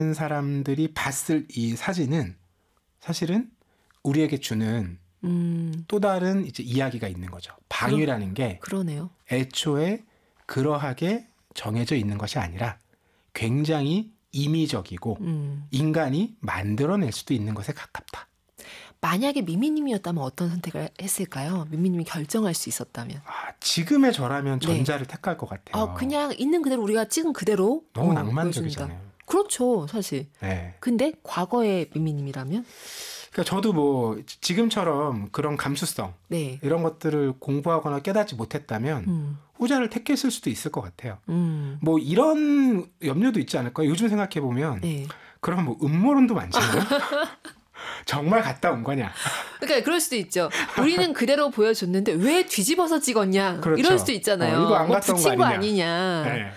사람들이 봤을 이 사진은 사실은 우리에게 주는 또 다른 이제 이야기가 있는 거죠. 방위라는 게 그러네요. 애초에 그러하게 정해져 있는 것이 아니라 굉장히 임의적이고 인간이 만들어낼 수도 있는 것에 가깝다. 만약에 미미님이었다면 어떤 선택을 했을까요? 미미님이 결정할 수 있었다면. 지금의 저라면 네. 전자를 택할 것 같아요. 그냥 있는 그대로 우리가 찍은 그대로 너무 낭만적이잖아요. 보여준다. 그렇죠, 사실. 네. 근데 과거의 미미님이라면? 그러니까 저도 뭐 지금처럼 그런 감수성 네. 이런 것들을 공부하거나 깨닫지 못했다면 후자를 택했을 수도 있을 것 같아요. 뭐 이런 염려도 있지 않을까요? 요즘 생각해 보면 네. 그런 뭐 음모론도 많잖아요. 정말 갔다 온 거냐? 그러니까 그럴 수도 있죠. 우리는 그대로 보여줬는데 왜 뒤집어서 찍었냐? 그렇죠. 이럴 수도 있잖아요. 이거 안 갔다 온 붙인 거 거 아니냐? 아니냐? 네.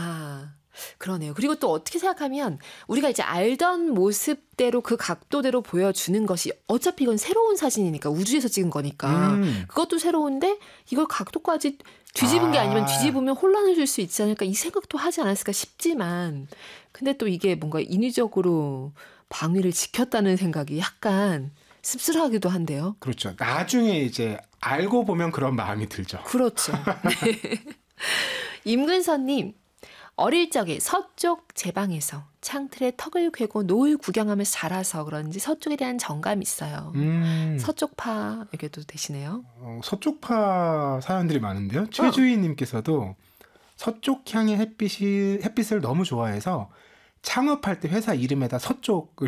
그러네요. 그리고 또 어떻게 생각하면 우리가 이제 알던 모습대로 그 각도대로 보여주는 것이 어차피 이건 새로운 사진이니까 우주에서 찍은 거니까 그것도 새로운데 이걸 각도까지 뒤집은 게 아니면 뒤집으면 혼란을 줄 수 있지 않을까 이 생각도 하지 않았을까 싶지만 근데 또 이게 뭔가 인위적으로 방위를 지켰다는 생각이 약간 씁쓸하기도 한데요. 그렇죠. 나중에 이제 알고 보면 그런 마음이 들죠. 그렇죠. 네. 임근선님. 어릴 적에 서쪽 제 방에서 창틀에 턱을 괴고 노을 구경하면서 자라서 그런지 서쪽에 대한 정감이 있어요. 서쪽파에게도 되시네요. 서쪽파 사연들이 많은데요. 최주희님께서도 서쪽 향의 햇빛을 너무 좋아해서 창업할 때 회사 이름에다 서쪽을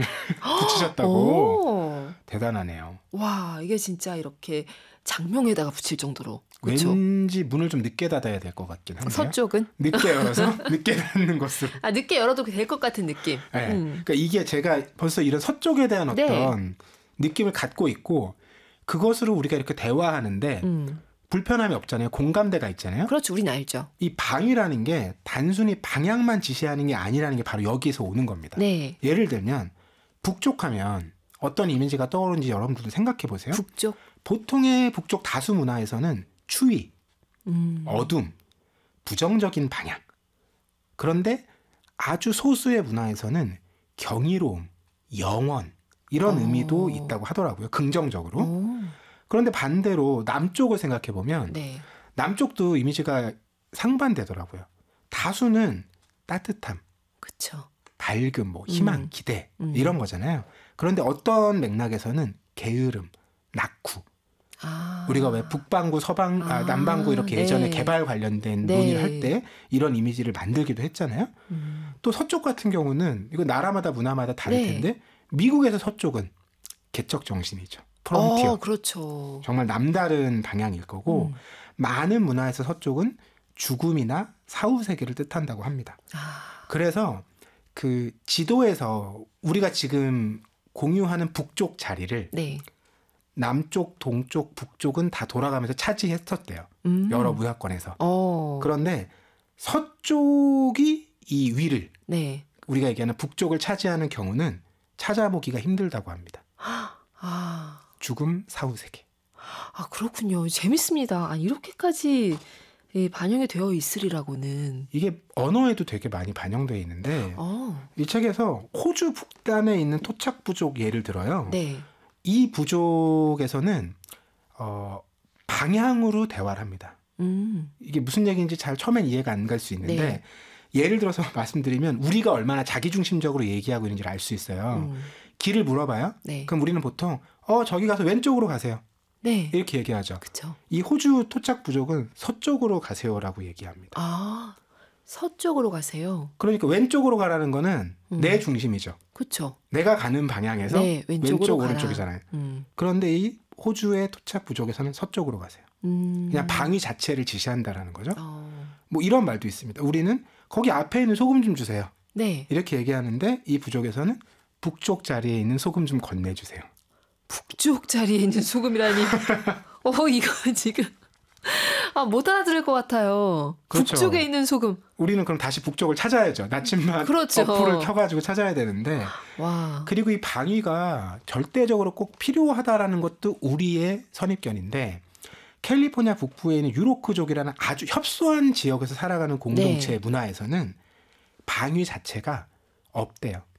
붙이셨다고. 대단하네요. 와, 이게 진짜 이렇게 장명에다가 붙일 정도로. 그쵸? 왠지 문을 좀 늦게 닫아야 될 것 같긴 한데요. 서쪽은? 늦게 열어서 늦게 닫는 것으로. 늦게 열어도 될 것 같은 느낌. 네. 그러니까 이게 제가 벌써 이런 서쪽에 대한 어떤 느낌을 갖고 있고 그것으로 우리가 이렇게 대화하는데 불편함이 없잖아요. 공감대가 있잖아요. 그렇죠. 우린 알죠. 이 방위라는 게 단순히 방향만 지시하는 게 아니라는 게 바로 여기에서 오는 겁니다. 네. 예를 들면 북쪽하면 어떤 이미지가 떠오르는지 여러분들도 생각해 보세요. 북쪽? 보통의 북쪽 다수 문화에서는 추위, 어둠, 부정적인 방향. 그런데 아주 소수의 문화에서는 경이로움, 영원 이런 의미도 있다고 하더라고요. 긍정적으로. 그런데 반대로 남쪽을 생각해 보면 남쪽도 이미지가 상반되더라고요. 다수는 따뜻함, 그쵸. 밝음, 뭐 희망, 기대 이런 거잖아요. 그런데 어떤 맥락에서는 게으름, 낙후. 우리가 왜 북반구, 남반구 이렇게 예전에 개발 관련된 논의를 할 때 이런 이미지를 만들기도 했잖아요. 또 서쪽 같은 경우는 이거 나라마다 문화마다 다를 텐데 미국에서 서쪽은 개척 정신이죠. 프론티어. 그렇죠. 정말 남다른 방향일 거고 많은 문화에서 서쪽은 죽음이나 사후 세계를 뜻한다고 합니다. 그래서 그 지도에서 우리가 지금 공유하는 북쪽 자리를 남쪽, 동쪽, 북쪽은 다 돌아가면서 차지했었대요. 여러 문화권에서. 그런데 서쪽이 이 위를 우리가 얘기하는 북쪽을 차지하는 경우는 찾아보기가 힘들다고 합니다. 죽음, 사후 세계. 그렇군요. 재밌습니다. 이렇게까지 반영이 되어 있으리라고는. 이게 언어에도 되게 많이 반영되어 있는데 이 책에서 호주 북단에 있는 토착 부족 예를 들어요. 이 부족에서는 방향으로 대화를 합니다. 이게 무슨 얘기인지 잘 처음엔 이해가 안 갈 수 있는데 예를 들어서 말씀드리면 우리가 얼마나 자기중심적으로 얘기하고 있는지를 알 수 있어요. 길을 물어봐요. 그럼 우리는 보통 저기 가서 왼쪽으로 가세요. 이렇게 얘기하죠. 그쵸. 이 호주 토착 부족은 서쪽으로 가세요라고 얘기합니다. 서쪽으로 가세요. 그러니까 왼쪽으로 가라는 거는 내 중심이죠. 그렇죠. 내가 가는 방향에서 왼쪽 오른쪽이잖아요. 그런데 이 호주의 토착 부족에서는 서쪽으로 가세요. 그냥 방위 자체를 지시한다라는 거죠. 뭐 이런 말도 있습니다. 우리는 거기 앞에 있는 소금 좀 주세요. 이렇게 얘기하는데 이 부족에서는 북쪽 자리에 있는 소금 좀 건네주세요. 북쪽 자리에 있는 소금이라니. 이거 지금 못 알아들을 것 같아요. 그렇죠. 북쪽에 있는 소금. 우리는 그럼 다시 북쪽을 찾아야죠. 나침반 어플을 켜가지고 찾아야 되는데. 그리고 이 방위가 절대적으로 꼭 필요하다라는 것도 우리의 선입견인데 캘리포니아 북부에 있는 유로크족이라는 아주 협소한 지역에서 살아가는 공동체 문화에서는 방위 자체가 없대요.